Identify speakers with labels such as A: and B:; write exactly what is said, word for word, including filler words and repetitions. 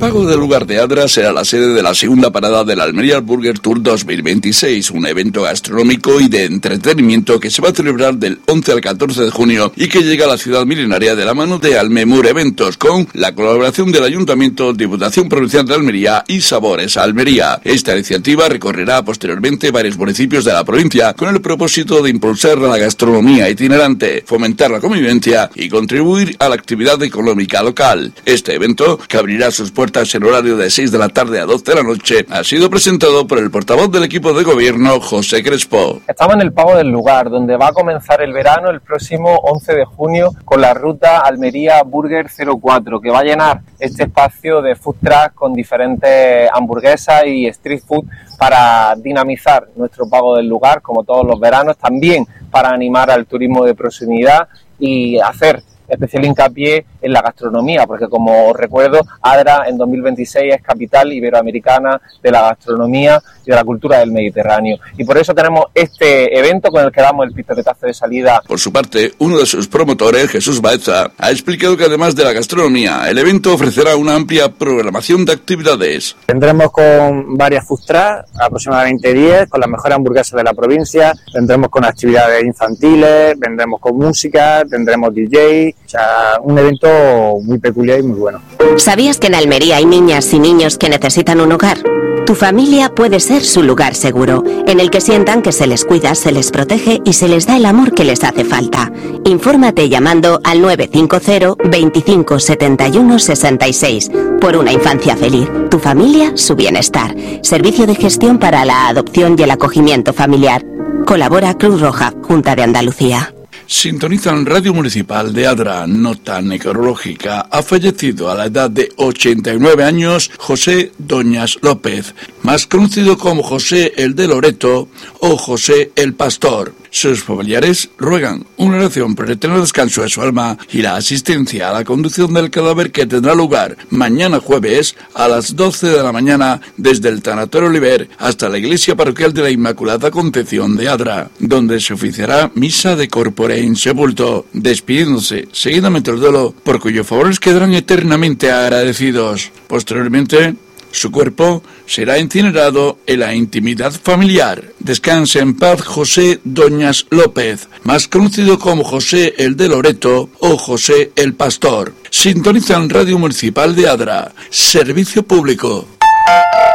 A: Pago del Lugar de Adra será la sede de la segunda parada del Almería Burger Tour dos mil veintiséis, un evento gastronómico y de entretenimiento que se va a celebrar del once al catorce de junio y que llega a la ciudad milenaria de la mano de Almemur Eventos, con la colaboración del Ayuntamiento, Diputación Provincial de Almería y Sabores Almería. Esta iniciativa recorrerá posteriormente varios municipios de la provincia con el propósito de impulsar la gastronomía itinerante, fomentar la convivencia y contribuir a la actividad económica local. Este evento, que abrirá sus puertas en horario de seis de la tarde a doce de la noche, ha sido presentado por el portavoz del equipo de gobierno, José Crespo.
B: Estamos en el Pago del Lugar, donde va a comenzar el verano el próximo once de junio con la ruta Almería Burger cero cuatro, que va a llenar este espacio de food truck con diferentes hamburguesas y street food para dinamizar nuestro Pago del Lugar, como todos los veranos, también para animar al turismo de proximidad y hacer especial hincapié en la gastronomía, porque como os recuerdo, Adra en dos mil veintiséis es capital iberoamericana de la gastronomía y de la cultura del Mediterráneo. Y por eso tenemos este evento con el que damos el pistoletazo de salida.
A: Por su parte, uno de sus promotores, Jesús Baeza, ha explicado que además de la gastronomía, el evento ofrecerá una amplia programación de actividades.
C: Vendremos con varias food trucks, aproximadamente diez, con las mejores hamburguesas de la provincia, vendremos con actividades infantiles, vendremos con música, tendremos D J. O sea, un evento muy peculiar y muy bueno.
D: ¿Sabías que en Almería hay niñas y niños que necesitan un hogar? Tu familia puede ser su lugar seguro, en el que sientan que se les cuida, se les protege y se les da el amor que les hace falta. Infórmate llamando al nueve cinco cero, veinticinco, setenta y uno, sesenta y seis. Por una infancia feliz. Tu familia, su bienestar. Servicio de gestión para la adopción y el acogimiento familiar. Colabora Cruz Roja, Junta de Andalucía.
A: Sintonizan Radio Municipal de Adra. Nota necrológica. Ha fallecido a la edad de ochenta y nueve años José Doñas López, más conocido como José el de Loreto o José el Pastor. Sus familiares ruegan una oración por el eterno descanso de su alma y la asistencia a la conducción del cadáver, que tendrá lugar mañana jueves a las doce de la mañana desde el Tanatorio Oliver hasta la Iglesia Parroquial de la Inmaculada Concepción de Adra, donde se oficiará misa de corpore in sepulto, despidiéndose seguidamente el duelo, por cuyos favores quedarán eternamente agradecidos. Posteriormente, su cuerpo será incinerado en la intimidad familiar. Descanse en paz José Doñas López, más conocido como José el de Loreto o José el Pastor. Sintonizan Radio Municipal de Adra. Servicio público.